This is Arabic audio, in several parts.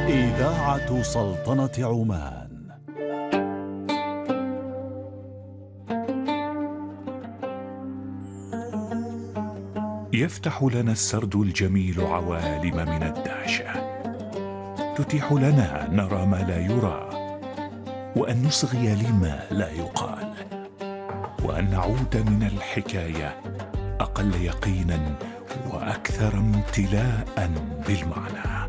إذاعة سلطنة عمان. يفتح لنا السرد الجميل عوالم من الدهشة، تتيح لنا أن نرى ما لا يرى، وأن نصغي لما لا يقال، وأن نعود من الحكاية أقل يقينا وأكثر امتلاء بالمعنى.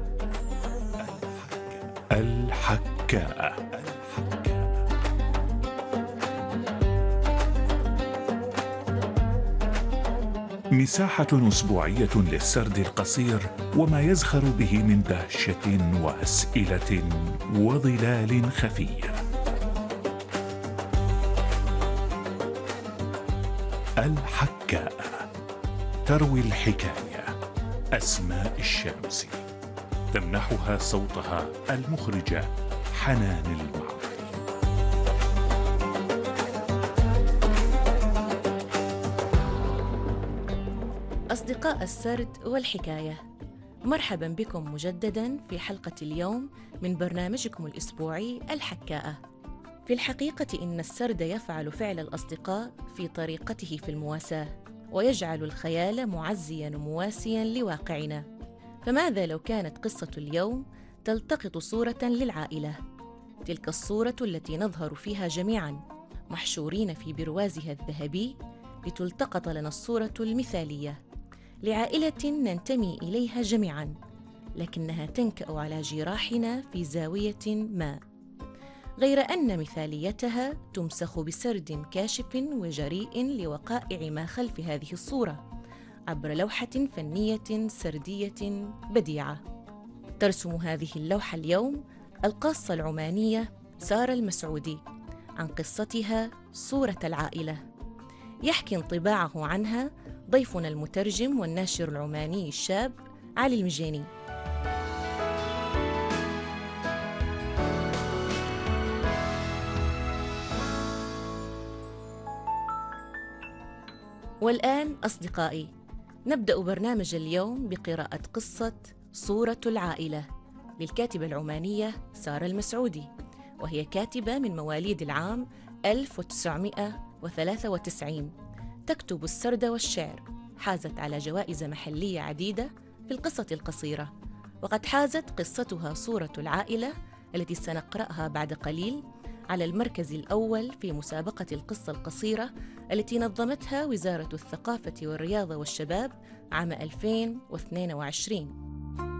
الحكاء. مساحة أسبوعية للسرد القصير وما يزخر به من دهشة وأسئلة وظلال خفير. الحكاء، تروي الحكاية أسماء الشامسي، تمنحها صوتها المخرجة حنان المعمري. أصدقاء السرد والحكاية، مرحباً بكم مجدداً في حلقة اليوم من برنامجكم الأسبوعي الحكاءة. في الحقيقة إن السرد يفعل فعل الأصدقاء في طريقته في المواساة، ويجعل الخيال معزياً ومواسياً لواقعنا. فماذا لو كانت قصة اليوم تلتقط صورة للعائلة، تلك الصورة التي نظهر فيها جميعاً محشورين في بروازها الذهبي، لتلتقط لنا الصورة المثالية لعائلة ننتمي إليها جميعاً، لكنها تنكأ على جراحنا في زاوية ما، غير أن مثاليتها تمسخ بسرد كاشف وجريء لوقائع ما خلف هذه الصورة عبر لوحة فنية سردية بديعة. ترسم هذه اللوحة اليوم القاصة العمانية سارة المسعودي عن قصتها صورة العائلة. يحكي انطباعه عنها ضيفنا المترجم والناشر العماني الشاب علي المجيني. والآن أصدقائي، نبدأ برنامج اليوم بقراءة قصة صورة العائلة للكاتبة العمانية سارة المسعودي، وهي كاتبة من مواليد العام 1993. تكتب السرد والشعر، حازت على جوائز محلية عديدة في القصة القصيرة، وقد حازت قصتها صورة العائلة التي سنقرأها بعد قليل على المركز الأول في مسابقة القصة القصيرة التي نظمتها وزارة الثقافة والرياضة والشباب عام 2022.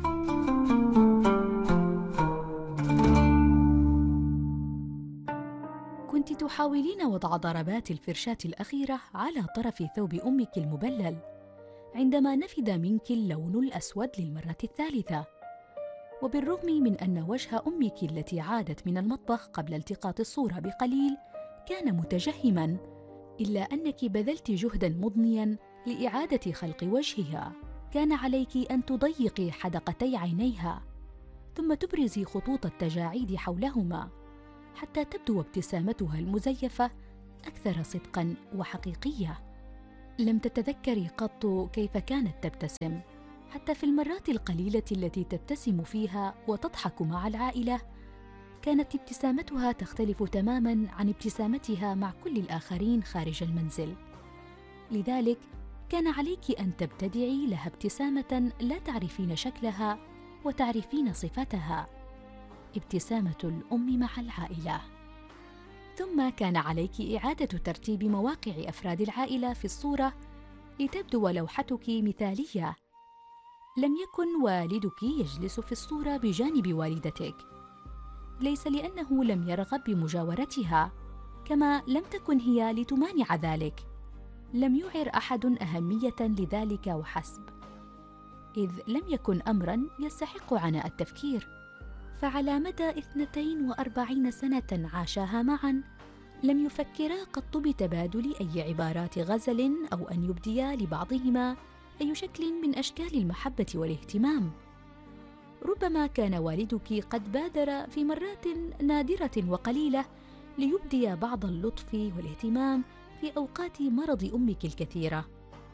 كنت تحاولين وضع ضربات الفرشاة الأخيرة على طرف ثوب أمك المبلل عندما نفد منك اللون الأسود للمرة الثالثة، وبالرغم من أن وجه أمك التي عادت من المطبخ قبل التقاط الصورة بقليل كان متجهماً، إلا أنك بذلت جهداً مضنياً لإعادة خلق وجهها. كان عليك أن تضيقي حدقتي عينيها، ثم تبرزي خطوط التجاعيد حولهما حتى تبدو ابتسامتها المزيفة أكثر صدقاً وحقيقية. لم تتذكري قط كيف كانت تبتسم، حتى في المرات القليلة التي تبتسم فيها وتضحك مع العائلة كانت ابتسامتها تختلف تماماً عن ابتسامتها مع كل الآخرين خارج المنزل. لذلك كان عليك أن تبتدعي لها ابتسامة لا تعرفين شكلها وتعرفين صفتها، ابتسامة الأم مع العائلة. ثم كان عليك إعادة ترتيب مواقع أفراد العائلة في الصورة لتبدو لوحتك مثالية. لم يكن والدك يجلس في الصورة بجانب والدتك، ليس لأنه لم يرغب بمجاورتها، كما لم تكن هي لتمانع ذلك. لم يعر أحد أهمية لذلك وحسب، إذ لم يكن أمراً يستحق عناء التفكير. فعلى مدى 42 سنة عاشاها معاً لم يفكرا قط بتبادل أي عبارات غزل أو أن يبديا لبعضهما أي شكل من أشكال المحبة والاهتمام. ربما كان والدك قد بادر في مرات نادرة وقليلة ليبدي بعض اللطف والاهتمام في أوقات مرض أمك الكثيرة،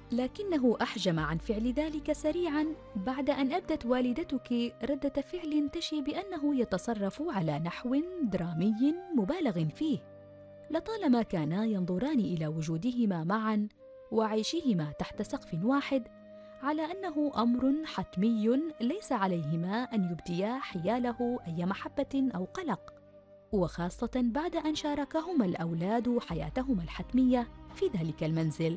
لكنه أحجم عن فعل ذلك سريعاً بعد أن أبدت والدتك ردة فعل تشي بأنه يتصرف على نحو درامي مبالغ فيه. لطالما كانا ينظران إلى وجودهما معاً وعيشهما تحت سقف واحد على أنه أمر حتمي ليس عليهما أن يبديا حياله أي محبة أو قلق، وخاصة بعد أن شاركهما الأولاد حياتهما الحتمية في ذلك المنزل.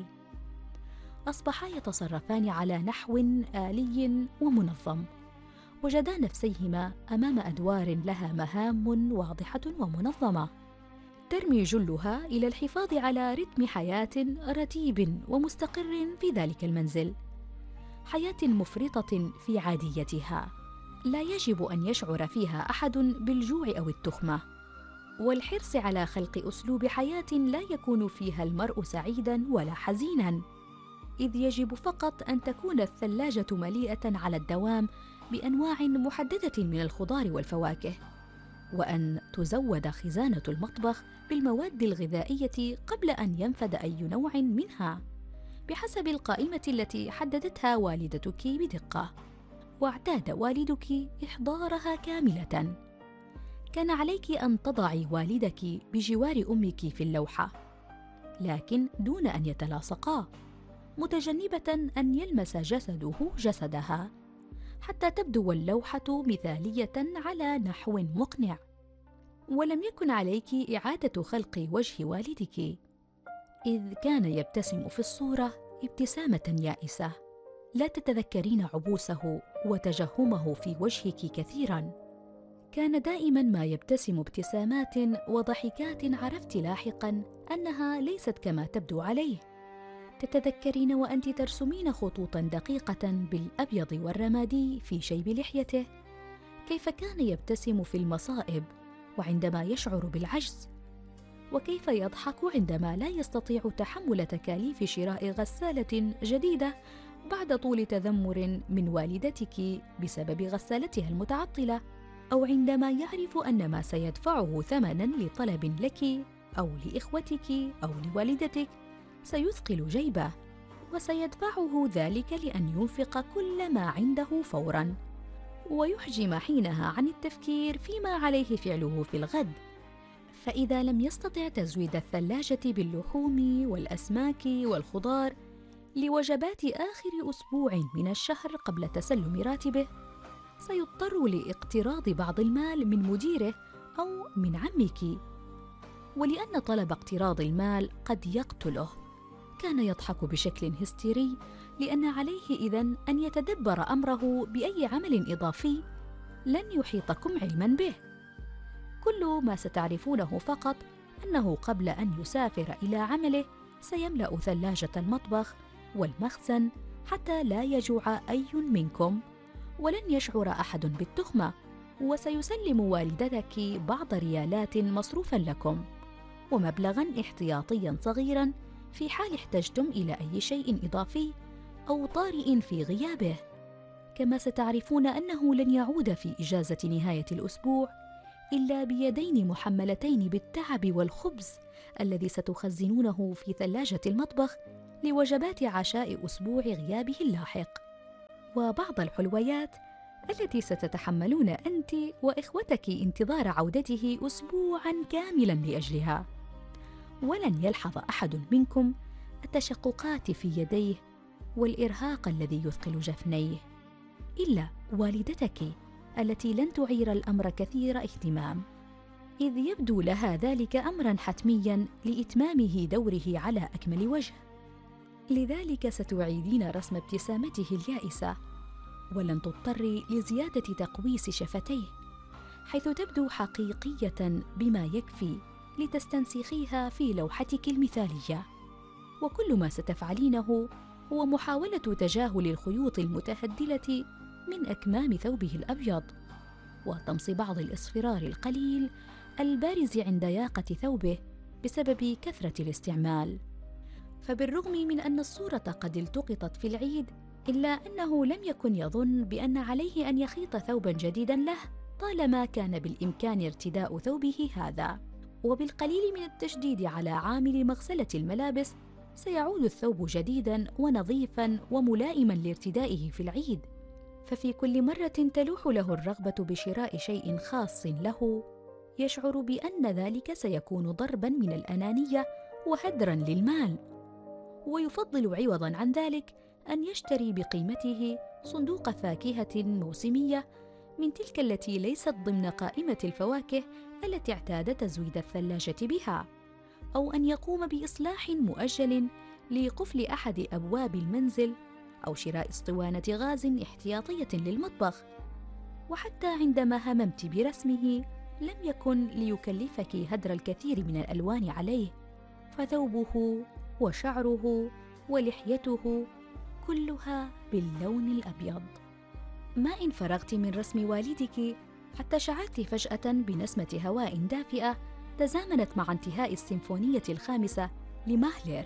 أصبحا يتصرفان على نحو آلي ومنظم، وجدا نفسيهما أمام أدوار لها مهام واضحة ومنظمة ترمي جلها إلى الحفاظ على رتم حياة رتيب ومستقر في ذلك المنزل، حياة مفرطة في عاديتها لا يجب أن يشعر فيها أحد بالجوع أو التخمة، والحرص على خلق أسلوب حياة لا يكون فيها المرء سعيداً ولا حزيناً، إذ يجب فقط أن تكون الثلاجة مليئة على الدوام بأنواع محددة من الخضار والفواكه، وأن تزود خزانة المطبخ بالمواد الغذائية قبل أن ينفد أي نوع منها بحسب القائمة التي حددتها والدتك بدقة، واعتاد والدك إحضارها كاملة. كان عليك أن تضعي والدك بجوار أمك في اللوحة، لكن دون أن يتلاصقا، متجنبة أن يلمس جسده جسدها، حتى تبدو اللوحة مثالية على نحو مقنع. ولم يكن عليك إعادة خلق وجه والدك، إذ كان يبتسم في الصورة ابتسامة يائسة، لا تتذكرين عبوسه وتجهمه في وجهك كثيراً. كان دائماً ما يبتسم ابتسامات وضحكات عرفت لاحقاً أنها ليست كما تبدو عليه. تتذكرين وأنت ترسمين خطوطاً دقيقة بالأبيض والرمادي في شيب لحيته، كيف كان يبتسم في المصائب وعندما يشعر بالعجز، وكيف يضحك عندما لا يستطيع تحمل تكاليف شراء غسالة جديدة بعد طول تذمر من والدتك بسبب غسالتها المتعطلة، أو عندما يعرف أن ما سيدفعه ثمناً لطلب لك أو لإخوتك أو لوالدتك سيثقل جيبه، وسيدفعه ذلك لأن ينفق كل ما عنده فوراً، ويحجم حينها عن التفكير فيما عليه فعله في الغد. فإذا لم يستطع تزويد الثلاجة باللحوم والأسماك والخضار لوجبات آخر أسبوع من الشهر قبل تسلم راتبه، سيضطر لاقتراض بعض المال من مديره أو من عمك، ولأن طلب اقتراض المال قد يقتله، كان يضحك بشكل هستيري، لأن عليه إذن أن يتدبر أمره بأي عمل إضافي لن يحيطكم علماً به. كل ما ستعرفونه فقط أنه قبل أن يسافر إلى عمله سيملأ ثلاجة المطبخ والمخزن حتى لا يجوع أي منكم، ولن يشعر أحد بالتخمة، وسيسلم والدتك بعض ريالات مصروفاً لكم ومبلغاً احتياطياً صغيراً في حال احتجتم إلى أي شيء إضافي أو طارئ في غيابه. كما ستعرفون أنه لن يعود في إجازة نهاية الأسبوع إلا بيدين محملتين بالتعب والخبز الذي ستخزنونه في ثلاجة المطبخ لوجبات عشاء أسبوع غيابه اللاحق، وبعض الحلويات التي ستتحملون أنت وإخوتك انتظار عودته أسبوعاً كاملاً لأجلها. ولن يلحظ أحد منكم التشققات في يديه والإرهاق الذي يثقل جفنيه إلا والدتك التي لن تعير الأمر كثير اهتمام، إذ يبدو لها ذلك أمراً حتمياً لإتمامه دوره على أكمل وجه. لذلك ستعيدين رسم ابتسامته اليائسة، ولن تضطري لزيادة تقويس شفتيه، حيث تبدو حقيقية بما يكفي لتستنسخيها في لوحتك المثالية. وكل ما ستفعلينه هو محاولة تجاهل الخيوط المتهدلة من أكمام ثوبه الأبيض، وطمس بعض الإصفرار القليل البارز عند ياقة ثوبه بسبب كثرة الاستعمال. فبالرغم من أن الصورة قد التقطت في العيد، إلا أنه لم يكن يظن بأن عليه أن يخيط ثوباً جديداً له طالما كان بالإمكان ارتداء ثوبه هذا. وبالقليل من التشديد على عامل مغسلة الملابس سيعود الثوب جديداً ونظيفاً وملائماً لارتدائه في العيد. ففي كل مرة تلوح له الرغبة بشراء شيء خاص له، يشعر بأن ذلك سيكون ضرباً من الأنانية وهدراً للمال، ويفضل عوضاً عن ذلك أن يشتري بقيمته صندوق فاكهة موسمية من تلك التي ليست ضمن قائمة الفواكه التي اعتاد تزويد الثلاجة بها، أو أن يقوم بإصلاح مؤجل لقفل أحد أبواب المنزل، أو شراء اسطوانة غاز احتياطية للمطبخ. وحتى عندما هممت برسمه لم يكن ليكلفك هدر الكثير من الألوان عليه، فثوبه وشعره ولحيته كلها باللون الأبيض. ما إن فرغت من رسم والدك حتى شعرت فجأة بنسمة هواء دافئة تزامنت مع انتهاء السيمفونية الخامسة لماهلر،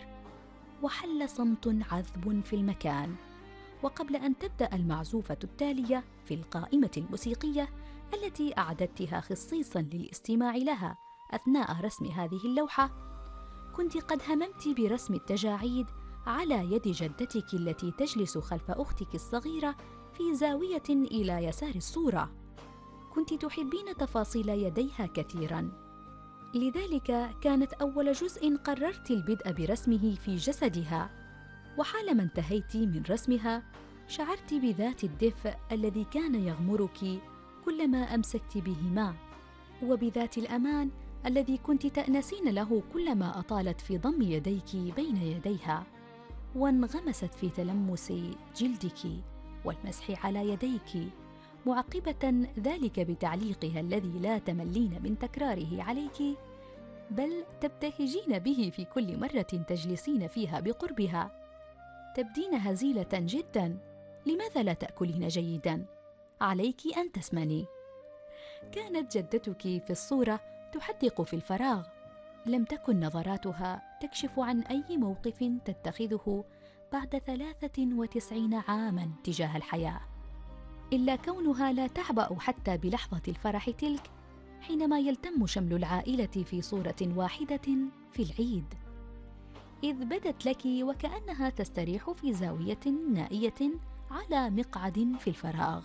وحل صمت عذب في المكان. وقبل أن تبدأ المعزوفة التالية في القائمة الموسيقية التي أعددتها خصيصاً للاستماع لها أثناء رسم هذه اللوحة، كنت قد هممت برسم التجاعيد على يد جدتك التي تجلس خلف أختك الصغيرة في زاوية إلى يسار الصورة. كنت تحبين تفاصيل يديها كثيراً، لذلك كانت أول جزء قررت البدء برسمه في جسدها. وحالما انتهيت من رسمها شعرت بذات الدفء الذي كان يغمرك كلما أمسكت بهما، وبذات الأمان الذي كنت تأنسين له كلما أطالت في ضم يديك بين يديها، وانغمست في تلمس جلدك والمسح على يديك، معقبة ذلك بتعليقها الذي لا تملين من تكراره عليك، بل تبتهجين به في كل مرة تجلسين فيها بقربها. تبدين هزيلة جدا، لماذا لا تأكلين جيدا؟ عليك أن تسمني. كانت جدتك في الصورة تحدق في الفراغ، لم تكن نظراتها تكشف عن أي موقف تتخذه بعد 93 عاماً تجاه الحياة، إلا كونها لا تعبأ حتى بلحظة الفرح تلك حينما يلتم شمل العائلة في صورة واحدة في العيد، إذ بدت لك وكأنها تستريح في زاوية نائية على مقعد في الفراغ.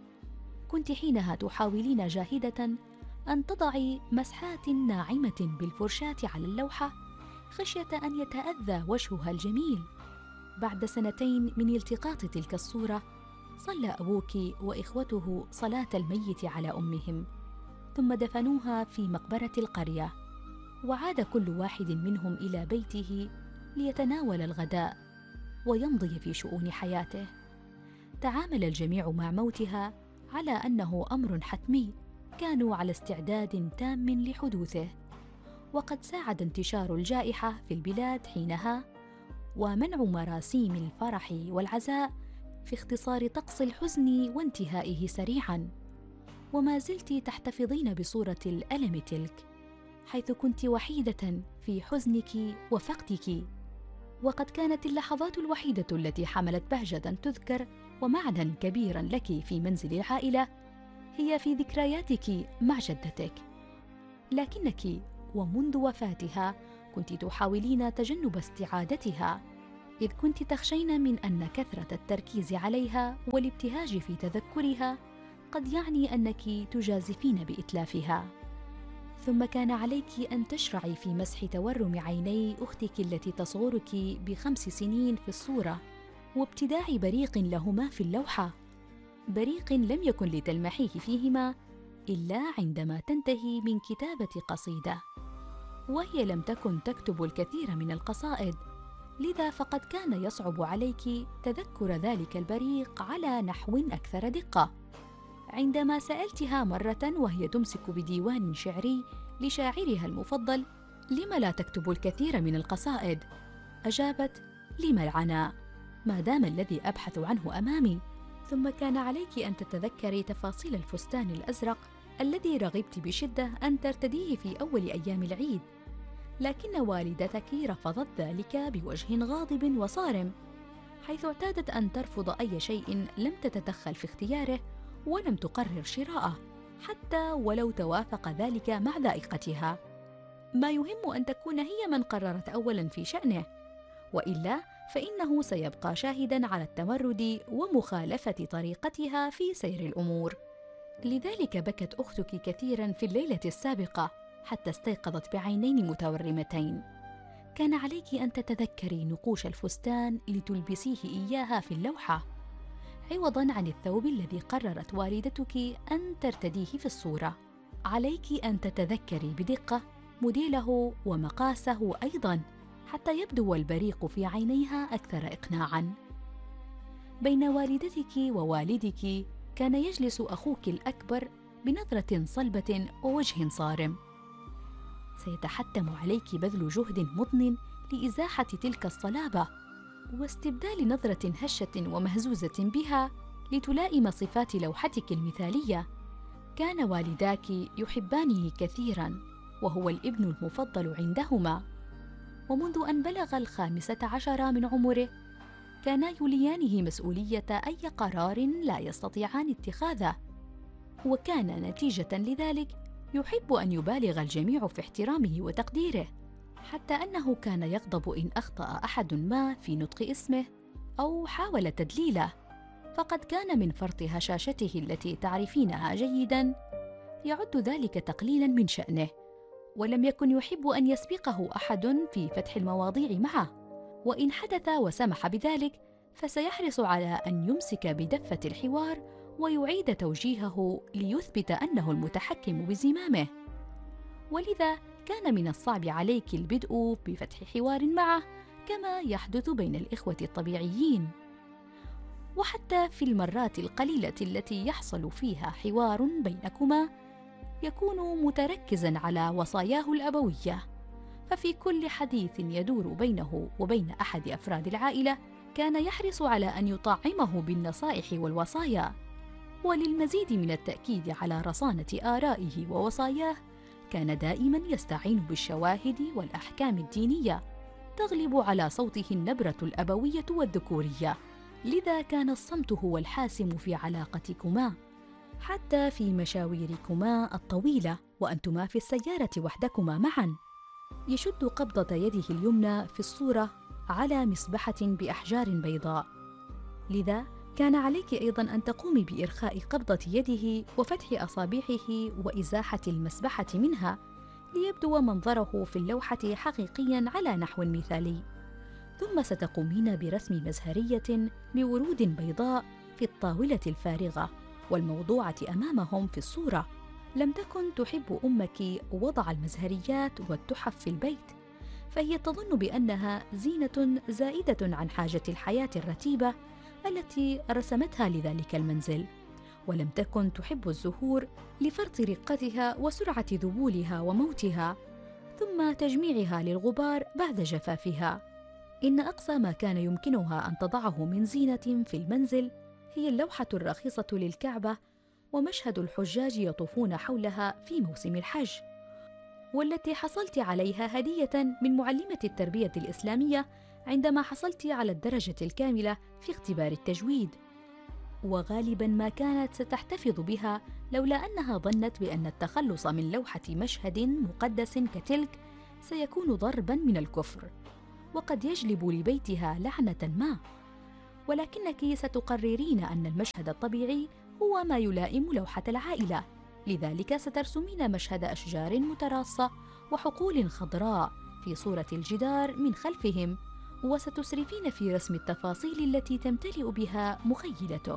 كنت حينها تحاولين جاهدة أن تضعي مسحات ناعمة بالفرشاة على اللوحة خشية أن يتأذى وجهها الجميل. بعد 2 من التقاط تلك الصورة، صلى أبوك وإخوته صلاة الميت على أمهم، ثم دفنوها في مقبرة القرية، وعاد كل واحد منهم إلى بيته ليتناول الغداء ويمضي في شؤون حياته. تعامل الجميع مع موتها على أنه أمر حتمي، كانوا على استعداد تام لحدوثه. وقد ساعد انتشار الجائحة في البلاد حينها ومنع مراسيم الفرح والعزاء في اختصار طقس الحزن وانتهائه سريعاً. وما زلت تحتفظين بصورة الألم تلك، حيث كنت وحيدة في حزنك وفقدك. وقد كانت اللحظات الوحيدة التي حملت بهجة تذكر ومعنى كبيراً لك في منزل العائلة هي في ذكرياتك مع جدتك، لكنك ومنذ وفاتها كنت تحاولين تجنب استعادتها، إذ كنت تخشين من أن كثرة التركيز عليها والابتهاج في تذكرها قد يعني أنك تجازفين بإتلافها. ثم كان عليك أن تشرعي في مسح تورم عيني أختك التي تصغرك ب5 سنين في الصورة، وابتداع بريق لهما في اللوحة، بريق لم يكن لتلمحيه فيهما إلا عندما تنتهي من كتابة قصيدة، وهي لم تكن تكتب الكثير من القصائد، لذا فقد كان يصعب عليك تذكر ذلك البريق على نحو أكثر دقة. عندما سألتها مرة وهي تمسك بديوان شعري لشاعرها المفضل: لم لا تكتب الكثير من القصائد؟ أجابت: لم العناء، ما دام الذي أبحث عنه أمامي. ثم كان عليك أن تتذكري تفاصيل الفستان الأزرق الذي رغبت بشدة أن ترتديه في أول أيام العيد، لكن والدتك رفضت ذلك بوجه غاضب وصارم، حيث اعتادت أن ترفض أي شيء لم تتدخل في اختياره ولم تقرر شراءه، حتى ولو توافق ذلك مع ذائقتها. ما يهم أن تكون هي من قررت أولاً في شأنه، وإلا فإنه سيبقى شاهداً على التمرد ومخالفة طريقتها في سير الأمور. لذلك بكت أختك كثيراً في الليلة السابقة حتى استيقظت بعينين متورمتين. كان عليك أن تتذكري نقوش الفستان لتلبسيه إياها في اللوحة، عوضاً عن الثوب الذي قررت والدتك أن ترتديه في الصورة. عليك أن تتذكري بدقة موديله ومقاسه أيضاً حتى يبدو البريق في عينيها أكثر إقناعاً. بين والدتك ووالدك كان يجلس أخوك الأكبر بنظرة صلبة ووجه صارم. سيتحتم عليك بذل جهد مضن لإزاحة تلك الصلابة واستبدال نظرة هشة ومهزوزة بها لتلائم صفات لوحتك المثالية. كان والداك يحبانه كثيراً وهو الابن المفضل عندهما، ومنذ أن بلغ 15 من عمره كانا يوليانه مسؤولية أي قرار لا يستطيعان اتخاذه، وكان نتيجة لذلك يحب أن يبالغ الجميع في احترامه وتقديره، حتى أنه كان يغضب إن أخطأ أحد ما في نطق اسمه أو حاول تدليله، فقد كان من فرط هشاشته التي تعرفينها جيداً يعد ذلك تقليلاً من شأنه، ولم يكن يحب أن يسبقه أحد في فتح المواضيع معه، وإن حدث وسمح بذلك فسيحرص على أن يمسك بدفة الحوار ويعيد توجيهه ليثبت أنه المتحكم بزمامه. ولذا كان من الصعب عليك البدء بفتح حوار معه كما يحدث بين الإخوة الطبيعيين. وحتى في المرات القليلة التي يحصل فيها حوار بينكما يكون متركزاً على وصاياه الأبوية، ففي كل حديث يدور بينه وبين أحد أفراد العائلة كان يحرص على أن يطعمه بالنصائح والوصايا. وللمزيد من التأكيد على رصانة آرائه ووصاياه كان دائماً يستعين بالشواهد والأحكام الدينية تغلب على صوته النبرة الأبوية والذكورية. لذا كان الصمت هو الحاسم في علاقتكما، حتى في مشاويركما الطويلة وأنتما في السيارة وحدكما معاً. يشد قبضة يده اليمنى في الصورة على مسبحة بأحجار بيضاء، لذا كان عليك أيضاً أن تقومي بإرخاء قبضة يده وفتح أصابعه وإزاحة المسبحة منها ليبدو منظره في اللوحة حقيقياً على نحو مثالي. ثم ستقومين برسم مزهرية بورود بيضاء في الطاولة الفارغة والموضوعة أمامهم في الصورة. لم تكن تحب أمك وضع المزهريات والتحف في البيت، فهي تظن بأنها زينة زائدة عن حاجة الحياة الرتيبة التي رسمتها لذلك المنزل، ولم تكن تحب الزهور لفرط رقتها وسرعة ذبولها وموتها ثم تجميعها للغبار بعد جفافها. إن أقصى ما كان يمكنها أن تضعه من زينة في المنزل هي اللوحة الرخيصة للكعبة ومشهد الحجاج يطوفون حولها في موسم الحج، والتي حصلت عليها هدية من معلمة التربية الإسلامية عندما حصلت على الدرجة الكاملة في اختبار التجويد، وغالباً ما كانت ستحتفظ بها لولا أنها ظنت بأن التخلص من لوحة مشهد مقدس كتلك سيكون ضرباً من الكفر وقد يجلب لبيتها لعنة ما. ولكنك ستقررين أن المشهد الطبيعي هو ما يلائم لوحة العائلة، لذلك سترسمين مشهد أشجار متراصة وحقول خضراء في صورة الجدار من خلفهم، وستسرفين في رسم التفاصيل التي تمتلئ بها مخيلتك.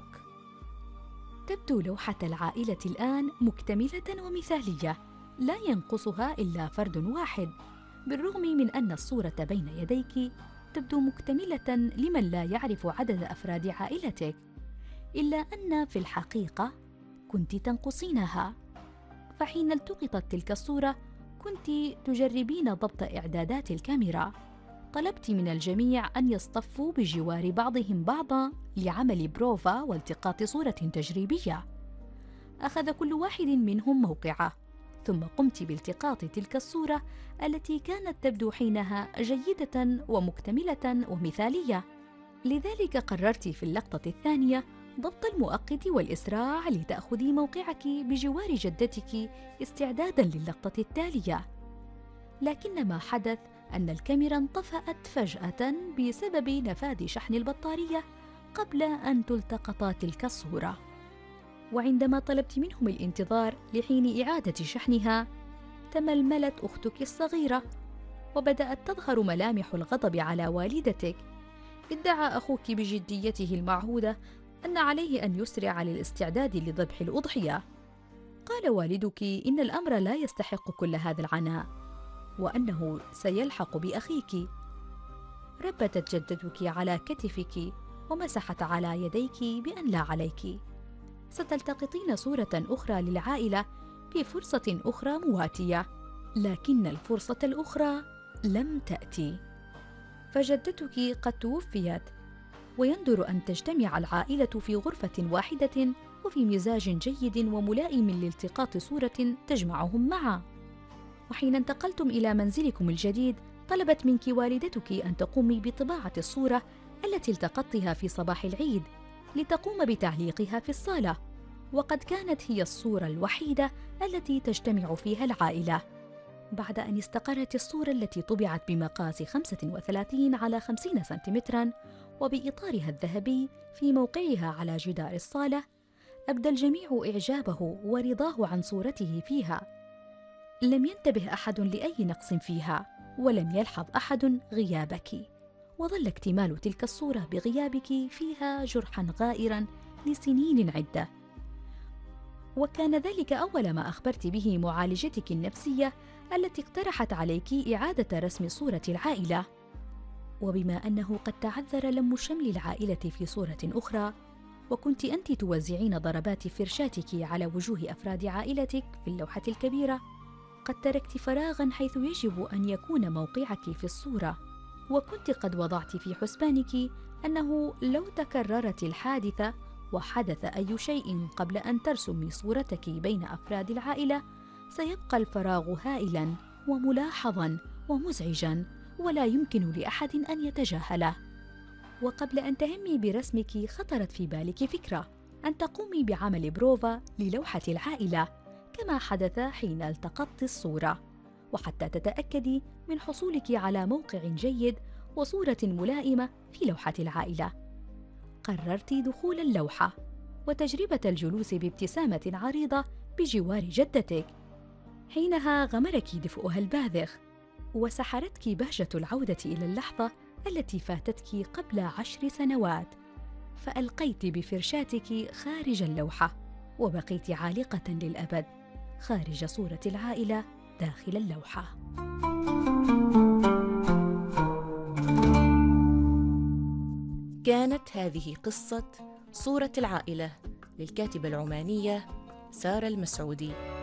تبدو لوحة العائلة الآن مكتملة ومثالية لا ينقصها إلا فرد واحد، بالرغم من أن الصورة بين يديك تبدو مكتملة لمن لا يعرف عدد أفراد عائلتك، إلا أن في الحقيقة كنت تنقصينها. فحين التقطت تلك الصورة كنت تجربين ضبط إعدادات الكاميرا، طلبت من الجميع أن يصطفوا بجوار بعضهم بعضا لعمل بروفا والتقاط صورة تجريبية. أخذ كل واحد منهم موقعه، ثم قمت بالتقاط تلك الصورة التي كانت تبدو حينها جيدة ومكتملة ومثالية. لذلك قررت في اللقطة الثانية ضبط المؤقت والإسراع لتأخذي موقعك بجوار جدتك استعداداً للقطة التالية. لكن ما حدث أن الكاميرا انطفأت فجأة بسبب نفاذ شحن البطارية قبل أن تلتقط تلك الصورة. وعندما طلبت منهم الانتظار لحين إعادة شحنها، تململت أختك الصغيرة وبدأت تظهر ملامح الغضب على والدتك. ادعى أخوك بجديته المعهودة أن عليه أن يسرع للاستعداد لذبح الأضحية. قال والدك إن الأمر لا يستحق كل هذا العناء، وأنه سيلحق بأخيك. ربتت جدتك على كتفك ومسحت على يديك بأن لا عليك. ستلتقطين صورة أخرى للعائلة في فرصة أخرى مواتية، لكن الفرصة الأخرى لم تأتي، فجدتك قد توفيت، ويندر أن تجتمع العائلة في غرفة واحدة وفي مزاج جيد وملائم لالتقاط صورة تجمعهم معا. وحين انتقلتم إلى منزلكم الجديد، طلبت منك والدتك أن تقومي بطباعة الصورة التي التقطتها في صباح العيد لتقوم بتعليقها في الصالة، وقد كانت هي الصورة الوحيدة التي تجتمع فيها العائلة. بعد أن استقرت الصورة التي طبعت بمقاس 35 على 50 سنتيمتراً وبإطارها الذهبي في موقعها على جدار الصالة، أبدى الجميع إعجابه ورضاه عن صورته فيها. لم ينتبه أحد لأي نقص فيها، ولم يلحظ أحد غيابك، وظل اكتمال تلك الصورة بغيابك فيها جرحاً غائراً لسنين عدة. وكان ذلك أول ما أخبرت به معالجتك النفسية التي اقترحت عليك إعادة رسم صورة العائلة. وبما أنه قد تعذر لم شمل العائلة في صورة أخرى، وكنت أنت توزعين ضربات فرشاتك على وجوه أفراد عائلتك في اللوحة الكبيرة، قد تركت فراغاً حيث يجب أن يكون موقعك في الصورة. وكنت قد وضعت في حسبانك أنه لو تكررت الحادثة وحدث أي شيء قبل أن ترسمي صورتك بين أفراد العائلة، سيبقى الفراغ هائلاً وملاحظاً ومزعجاً ولا يمكن لأحد أن يتجاهله. وقبل أن تهمي برسمك، خطرت في بالك فكرة أن تقومي بعمل بروفا للوحة العائلة كما حدث حين التقطت الصورة، وحتى تتأكدي من حصولك على موقع جيد وصورة ملائمة في لوحة العائلة، قررت دخول اللوحة وتجربة الجلوس بابتسامة عريضة بجوار جدتك. حينها غمرك دفئها الباذخ، وسحرتك بهجة العودة إلى اللحظة التي فاتتك قبل 10 سنوات، فألقيت بفرشاتك خارج اللوحة، وبقيت عالقة للأبد خارج صورة العائلة داخل اللوحة. كانت هذه قصة صورة العائلة للكاتبة العمانية سارة المسعودي.